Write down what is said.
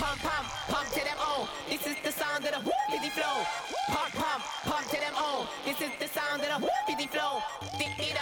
pump to them oh. This is the sound of the whoopity flow. Pump to them oh. This is the sound of the whoopity flow. Stick it